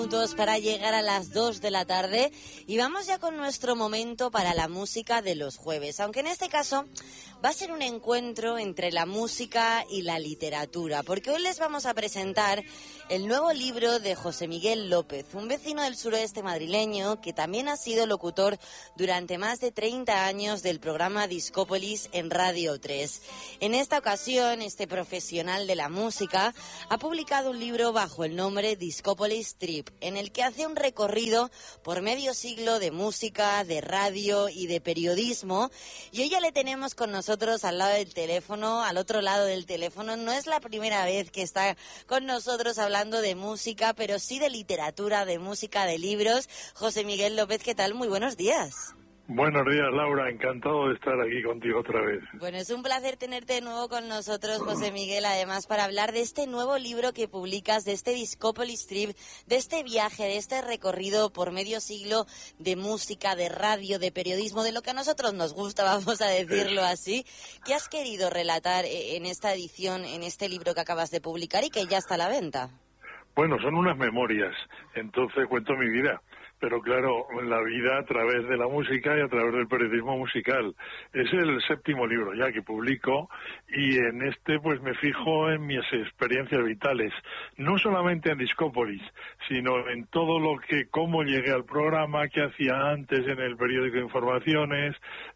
Minutos para llegar a las 2 de la tarde y vamos ya con nuestro momento para la música de los jueves, aunque en este caso va a ser un encuentro entre la música y la literatura, porque hoy les vamos a presentar el nuevo libro de José Miguel López, un vecino del suroeste madrileño que también ha sido locutor durante más de 30 años del programa Discópolis en Radio 3. En esta ocasión, este profesional de la música ha publicado un libro bajo el nombre Discópolis Trip, en el que hace un recorrido por medio siglo de música, de radio y de periodismo. Y hoy ya le tenemos con nosotros al lado del teléfono, al otro lado del teléfono. No es la primera vez que está con nosotros hablando de música, pero sí de literatura, de música, de libros. José Miguel López, ¿qué tal? Muy buenos días. Buenos días, Laura. Encantado de estar aquí contigo otra vez. Bueno, es un placer tenerte de nuevo con nosotros, José Miguel, además para hablar de este nuevo libro que publicas, de este Discópolis Trip, de este viaje, de este recorrido por medio siglo de música, de radio, de periodismo, de lo que a nosotros nos gusta, vamos a decirlo así. ¿Qué has querido relatar en esta edición, en este libro que acabas de publicar y que ya está a la venta? Bueno, son unas memorias, entonces cuento mi vida. Pero claro, la vida a través de la música y a través del periodismo musical. Es el 7º libro ya que publico y en este pues me fijo en mis experiencias vitales. No solamente en Discópolis, sino en todo lo que, cómo llegué al programa, qué hacía antes en el periódico de informaciones,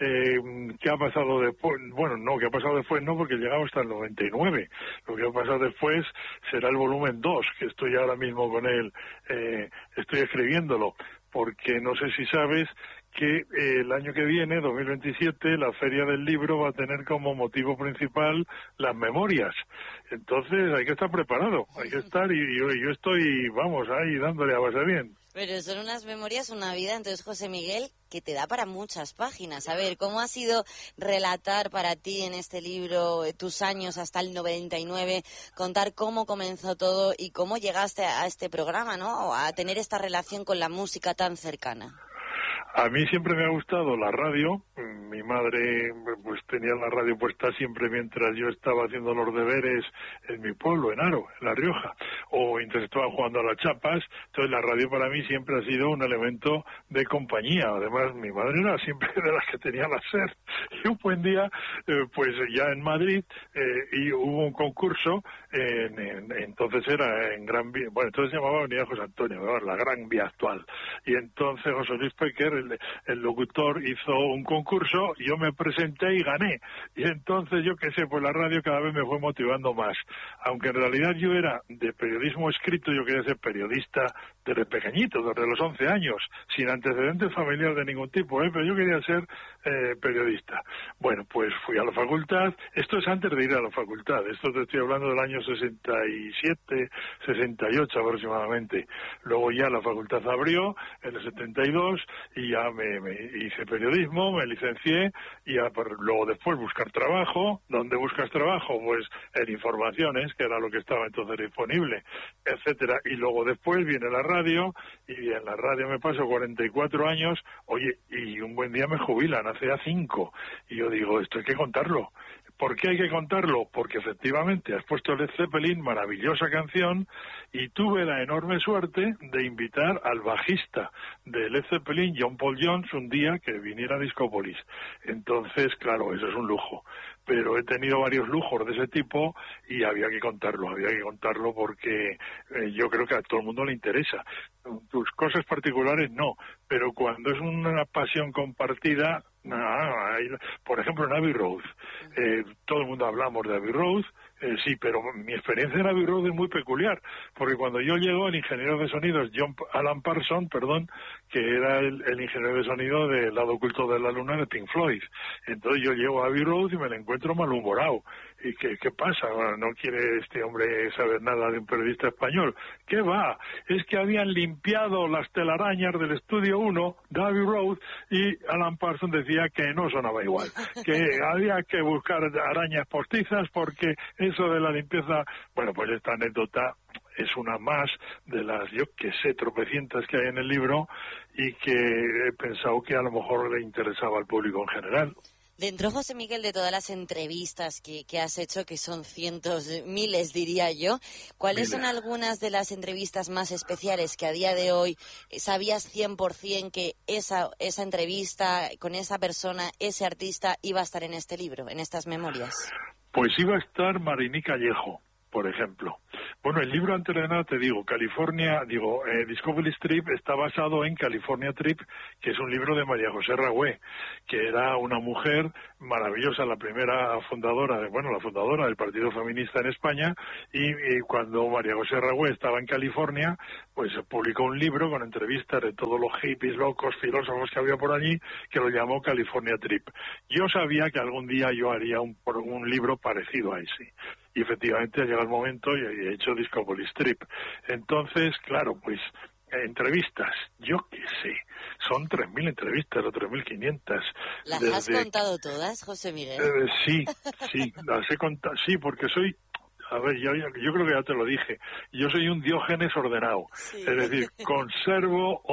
qué ha pasado después. Bueno, no, qué ha pasado después no, porque llegamos hasta el 99. Lo que ha pasado después será el volumen 2, que estoy ahora mismo con él, estoy escribiéndolo. Porque no sé si sabes que el año que viene, 2027, la Feria del Libro va a tener como motivo principal las memorias. Entonces hay que estar preparado, hay que estar y yo estoy, vamos, ahí dándole a base bien. Pero son unas memorias, una vida, entonces, José Miguel, que te da para muchas páginas. A ver, ¿cómo ha sido relatar para ti en este libro tus años hasta el 99, contar cómo comenzó todo y cómo llegaste a este programa, ¿no? A tener esta relación con la música tan cercana. A mí siempre me ha gustado la radio. Mi madre pues tenía la radio puesta siempre mientras yo estaba haciendo los deberes en mi pueblo, en Aro, en La Rioja, o mientras estaba jugando a las chapas. Entonces la radio para mí siempre ha sido un elemento de compañía. Además mi madre era siempre de las que tenía la SER. Y un buen día, pues ya en Madrid, y hubo un concurso, entonces era en Gran Vía, bueno, entonces se llamaba Avenida José Antonio, ¿verdad? La Gran Vía actual. Y entonces José Luis Pequer, el locutor, hizo un concurso, yo me presenté y gané. Y entonces, yo qué sé, pues la radio cada vez me fue motivando más. Aunque en realidad yo era de periodismo escrito, yo quería ser periodista desde pequeñito, desde los 11 años, sin antecedentes familiares de ningún tipo, pero yo quería ser periodista. Bueno, pues fui a la facultad. Esto es antes de ir a la facultad. Esto te estoy hablando del año 67, 68 aproximadamente. Luego ya la facultad abrió en el 72 y ya me hice periodismo, me licencié y ya, luego después buscar trabajo. ¿Dónde buscas trabajo? Pues en informaciones, que era lo que estaba entonces disponible, etcétera. Y luego después viene la radio y en la radio me paso 44 años, oye, y un buen día me jubilan, hace ya 5. Y yo digo, esto hay que contarlo. ¿Por qué hay que contarlo? Porque efectivamente has puesto Led Zeppelin, maravillosa canción, y tuve la enorme suerte de invitar al bajista de Led Zeppelin, John Paul Jones, un día que viniera a Discópolis. Entonces, claro, eso es un lujo. Pero he tenido varios lujos de ese tipo y había que contarlo porque yo creo que a todo el mundo le interesa. Tus cosas particulares no, pero cuando es una pasión compartida, por ejemplo en Abbey Road, todo el mundo hablamos de Abbey Road, sí, pero mi experiencia en Abbey Road es muy peculiar, porque cuando yo llego, el ingeniero de sonido es Alan Parsons, que era el ingeniero de sonido del Lado Oculto de la Luna de Pink Floyd. Entonces yo llego a Abbey Road y me lo encuentro malhumorado. ¿Y qué pasa? Bueno, no quiere este hombre saber nada de un periodista español. ¿Qué va? Es que habían limpiado las telarañas del estudio 1 de Abbey Road y Alan Parsons decía que no sonaba igual, que había que buscar arañas postizas porque eso de la limpieza... Bueno, pues esta anécdota es una más de las, yo que sé, tropecientas que hay en el libro y que he pensado que a lo mejor le interesaba al público en general. Dentro, José Miguel, de todas las entrevistas que has hecho, que son cientos, miles diría yo, ¿cuáles son algunas de las entrevistas más especiales que a día de hoy sabías 100% que esa entrevista con esa persona, ese artista, iba a estar en este libro, en estas memorias? Pues iba a estar Mariní Callejo, por ejemplo. Bueno, el libro, antes de nada te digo, Discovery Trip está basado en California Trip, que es un libro de María José Ragüé, que era una mujer maravillosa, la fundadora del Partido Feminista en España, y cuando María José Ragüé estaba en California, pues publicó un libro con entrevistas de todos los hippies, locos, filósofos que había por allí, que lo llamó California Trip. Yo sabía que algún día yo haría un libro parecido a ese. Y efectivamente ha llegado el momento y he hecho Discovery Trip. Entonces, claro, pues entrevistas, yo qué sé, son 3.000 entrevistas o 3.500. ¿Las has contado todas, José Miguel? Sí, las he contado, sí, porque soy... A ver, yo creo que ya te lo dije. Yo soy un Diógenes ordenado. Sí. Es decir, conservo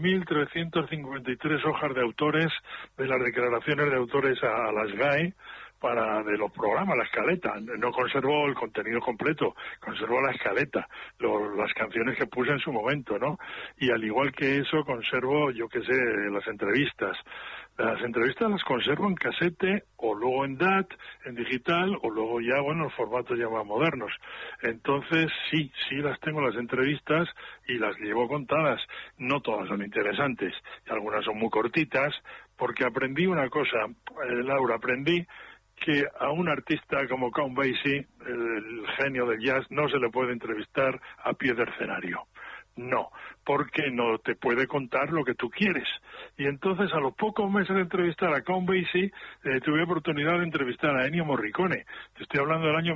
11.353 hojas de autores, de las declaraciones de autores a las GAE, de los programas, la escaleta. No conservo el contenido completo, conservo la escaleta, las canciones que puse en su momento, ¿no? Y al igual que eso, conservo, yo qué sé, las entrevistas. Las entrevistas las conservo en casete o luego en DAT, en digital, o luego ya, bueno, en formatos ya más modernos. Entonces, sí las tengo las entrevistas y las llevo contadas. No todas son interesantes, y algunas son muy cortitas, porque aprendí una cosa, Laura, aprendí que a un artista como Count Basie, el genio del jazz, no se le puede entrevistar a pie de escenario. No, porque no te puede contar lo que tú quieres. Y entonces, a los pocos meses de entrevistar a Count Basie, tuve oportunidad de entrevistar a Ennio Morricone. Te estoy hablando del año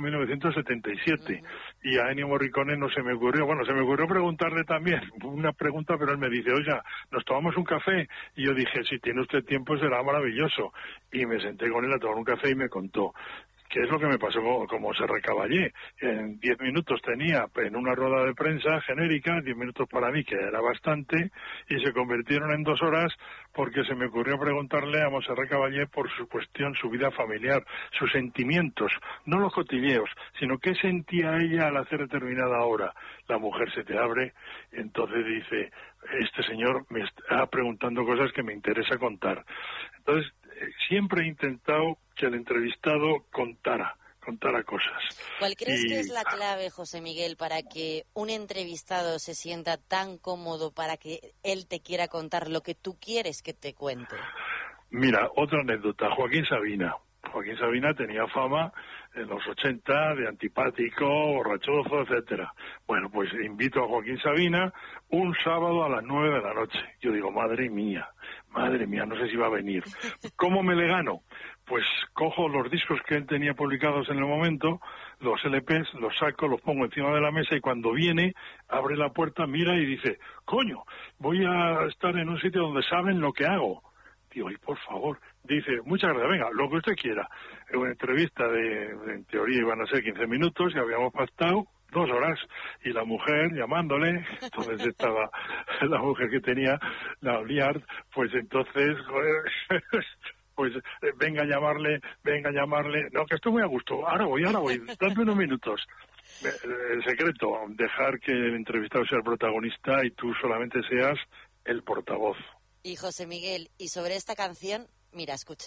1977. Y a Ennio Morricone se me ocurrió preguntarle también una pregunta, pero él me dice, oye, ¿nos tomamos un café? Y yo dije, si tiene usted tiempo será maravilloso. Y me senté con él a tomar un café y me contó. ¿Qué es lo que me pasó como Serra Caballé? En 10 minutos tenía en una rueda de prensa genérica, 10 minutos para mí, que era bastante, y se convirtieron en 2 horas porque se me ocurrió preguntarle a Montserrat Caballé por su vida familiar, sus sentimientos, no los cotilleos, sino qué sentía ella al hacer determinada obra. La mujer se te abre, entonces dice, este señor me está preguntando cosas que me interesa contar. Entonces, siempre he intentado que el entrevistado contara cosas. ¿Cuál crees que es la clave, José Miguel, para que un entrevistado se sienta tan cómodo para que él te quiera contar lo que tú quieres que te cuente? Mira, otra anécdota. Joaquín Sabina tenía fama en los 80 de antipático, borrachoso, etcétera. Bueno, pues invito a Joaquín Sabina un sábado a las 9 de la noche. Yo digo, madre mía, no sé si va a venir. ¿Cómo me le gano? Pues cojo los discos que él tenía publicados en el momento, los LPs, los saco, los pongo encima de la mesa y cuando viene, abre la puerta, mira y dice, coño, voy a estar en un sitio donde saben lo que hago. Digo, y por favor, dice, muchas gracias, venga, lo que usted quiera. En una entrevista en teoría iban a ser 15 minutos y habíamos pactado 2 horas. Y la mujer llamándole, entonces estaba la mujer que tenía, la Oliard, pues entonces, joder, pues venga a llamarle, no, que estoy muy a gusto, ahora voy, dame unos minutos. El secreto, dejar que el entrevistado sea el protagonista y tú solamente seas el portavoz. Y José Miguel, y sobre esta canción, mira, escucha.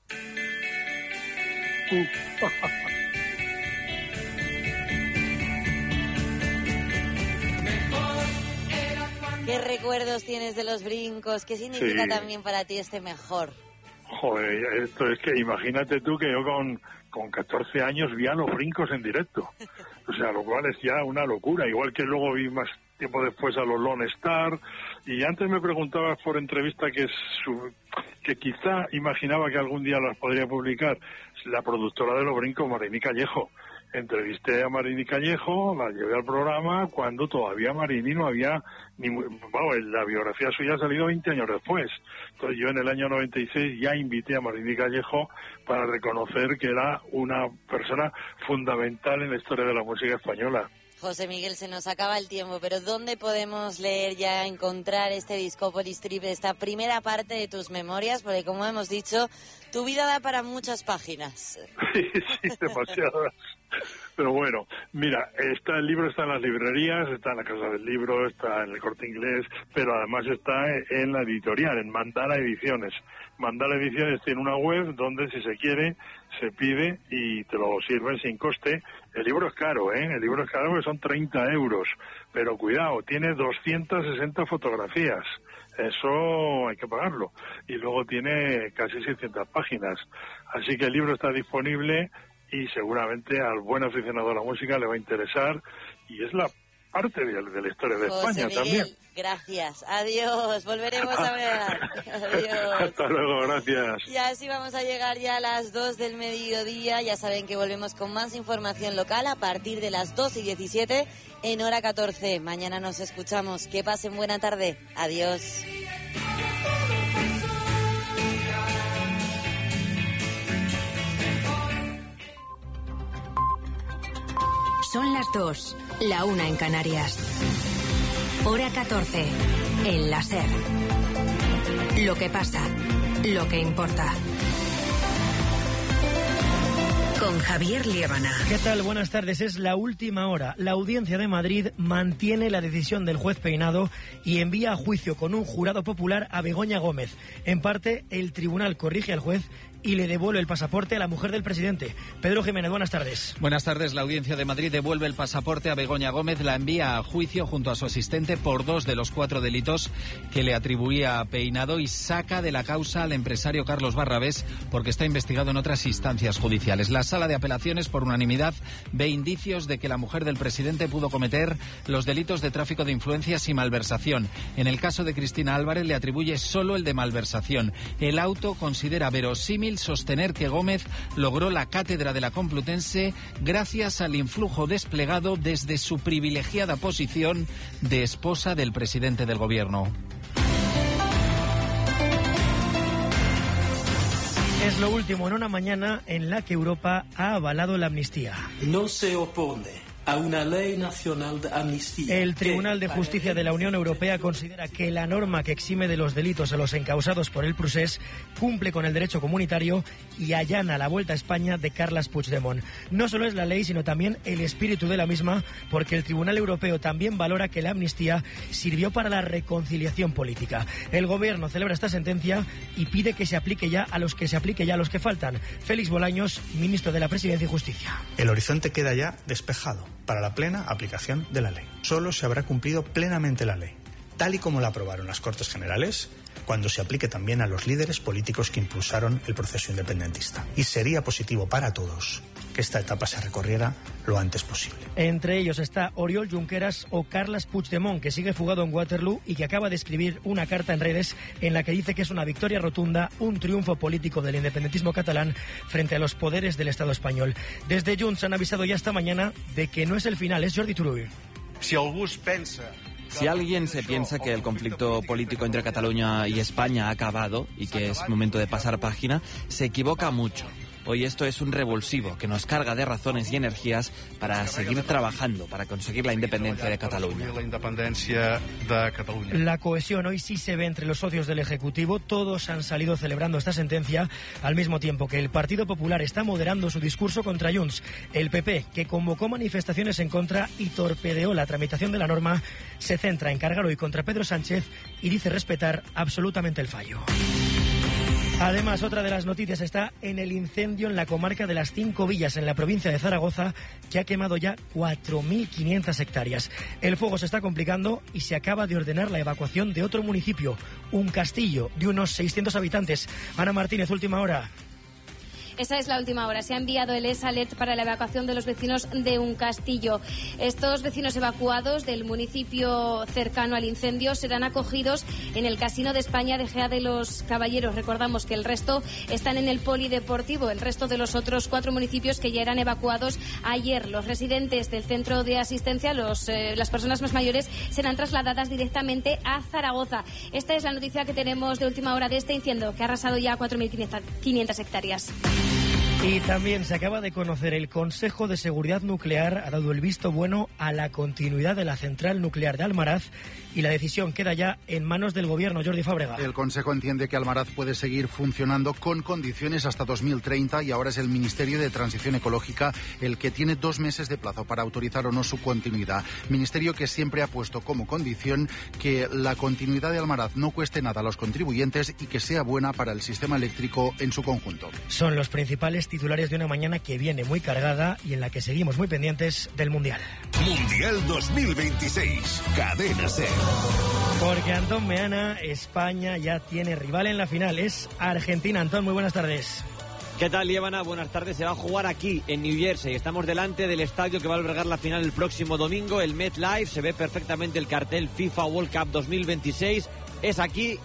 ¿Qué recuerdos tienes de los brincos? ¿Qué significa también para ti este mejor? Joder, esto es que imagínate tú que yo con 14 años vi a los brincos en directo. O sea, lo cual es ya una locura. Igual que luego vi más tiempo después a los Lone Star. Y antes me preguntabas por entrevista que quizá imaginaba que algún día las podría publicar. La productora de los brincos, Mariní Callejo. Entrevisté a Mariní Callejo, la llevé al programa cuando todavía Mariní no había la biografía suya ha salido 20 años después. Entonces yo en el año 96 ya invité a Mariní Callejo para reconocer que era una persona fundamental en la historia de la música española. José Miguel, se nos acaba el tiempo, pero ¿dónde podemos leer ya, encontrar este Discopolis Trip, esta primera parte de tus memorias? Porque, como hemos dicho, tu vida da para muchas páginas. Sí, demasiadas. Pero bueno, mira, el libro está en las librerías, está en la Casa del Libro, está en el Corte Inglés, pero además está en la editorial, en Mandala Ediciones. Mandala Ediciones tiene una web donde, si se quiere, se pide y te lo sirven sin coste. El libro es caro, El libro es caro porque son 30 euros. Pero cuidado, tiene 260 fotografías. Eso hay que pagarlo. Y luego tiene casi 600 páginas. Así que el libro está disponible y seguramente al buen aficionado a la música le va a interesar. Y es la parte de la historia de José España Miguel, también. Gracias. Adiós. Volveremos a ver. Adiós. Hasta luego, gracias. Y así vamos a llegar ya a las 2 del mediodía. Ya saben que volvemos con más información local a partir de las 2:17 en hora 14. Mañana nos escuchamos. Que pasen buena tarde. Adiós. Son las 2, la 1 en Canarias. Hora 14, en la SER. Lo que pasa, lo que importa. Con Javier Liébana. ¿Qué tal? Buenas tardes. Es la última hora. La Audiencia de Madrid mantiene la decisión del juez Peinado y envía a juicio con un jurado popular a Begoña Gómez. En parte, el tribunal corrige al juez y le devuelve el pasaporte a la mujer del presidente. Pedro Jiménez, buenas tardes. Buenas tardes. La Audiencia de Madrid devuelve el pasaporte a Begoña Gómez, la envía a juicio junto a su asistente por 2 de los 4 delitos que le atribuía a Peinado y saca de la causa al empresario Carlos Barrabés porque está investigado en otras instancias judiciales. La Sala de Apelaciones, por unanimidad, ve indicios de que la mujer del presidente pudo cometer los delitos de tráfico de influencias y malversación. En el caso de Cristina Álvarez le atribuye solo el de malversación. El auto considera verosímil sostener que Gómez logró la cátedra de la Complutense gracias al influjo desplegado desde su privilegiada posición de esposa del presidente del gobierno. Es lo último en una mañana en la que Europa ha avalado la amnistía. No se opone a una ley nacional de amnistía. El Tribunal de Justicia de la Unión Europea considera que la norma que exime de los delitos a los encausados por el procés cumple con el derecho comunitario y allana la vuelta a España de Carles Puigdemont. No solo es la ley, sino también el espíritu de la misma, porque el Tribunal Europeo también valora que la amnistía sirvió para la reconciliación política. El Gobierno celebra esta sentencia y pide que se aplique ya a los que faltan. Félix Bolaños, ministro de la Presidencia y Justicia. El horizonte queda ya despejado para la plena aplicación de la ley. Solo se habrá cumplido plenamente la ley, tal y como la aprobaron las Cortes Generales, cuando se aplique también a los líderes políticos que impulsaron el proceso independentista. Y sería positivo para todos que esta etapa se recorriera lo antes posible. Entre ellos está Oriol Junqueras o Carles Puigdemont, que sigue fugado en Waterloo y que acaba de escribir una carta en redes en la que dice que es una victoria rotunda, un triunfo político del independentismo catalán frente a los poderes del Estado español. Desde Junts han avisado ya esta mañana de que no es el final, es Jordi Turull. Si alguien se piensa que el conflicto político entre Cataluña y España ha acabado y que es momento de pasar página, se equivoca mucho. Hoy esto es un revulsivo que nos carga de razones y energías para seguir trabajando para conseguir la independencia de Cataluña. La cohesión hoy sí se ve entre los socios del Ejecutivo. Todos han salido celebrando esta sentencia al mismo tiempo que el Partido Popular está moderando su discurso contra Junts. El PP, que convocó manifestaciones en contra y torpedeó la tramitación de la norma, se centra en cargar hoy contra Pedro Sánchez y dice respetar absolutamente el fallo. Además, otra de las noticias está en el incendio en la comarca de las 5 Villas, en la provincia de Zaragoza, que ha quemado ya 4.500 hectáreas. El fuego se está complicando y se acaba de ordenar la evacuación de otro municipio, un castillo de unos 600 habitantes. Ana Martínez, última hora. Esa es la última hora. Se ha enviado el SALERT para la evacuación de los vecinos de un castillo. Estos vecinos evacuados del municipio cercano al incendio serán acogidos en el Casino de España de Gea de los Caballeros. Recordamos que el resto están en el polideportivo, el resto de los otros 4 municipios que ya eran evacuados ayer. Los residentes del centro de asistencia, las personas más mayores, serán trasladadas directamente a Zaragoza. Esta es la noticia que tenemos de última hora de este incendio que ha arrasado ya 4.500 hectáreas. Y también se acaba de conocer el Consejo de Seguridad Nuclear ha dado el visto bueno a la continuidad de la central nuclear de Almaraz y la decisión queda ya en manos del Gobierno. Jordi Fábrega. El Consejo entiende que Almaraz puede seguir funcionando con condiciones hasta 2030 y ahora es el Ministerio de Transición Ecológica el que tiene 2 meses de plazo para autorizar o no su continuidad. Ministerio que siempre ha puesto como condición que la continuidad de Almaraz no cueste nada a los contribuyentes y que sea buena para el sistema eléctrico en su conjunto. Son los principales titulares de una mañana que viene muy cargada y en la que seguimos muy pendientes del Mundial. Mundial 2026, Cadena SER. Porque Antón Meana, España ya tiene rival en la final, es Argentina. Antón, muy buenas tardes. ¿Qué tal, Líbana? Buenas tardes. Se va a jugar aquí, en New Jersey. Estamos delante del estadio que va a albergar la final el próximo domingo, el MetLife. Se ve perfectamente el cartel FIFA World Cup 2026. Es aquí.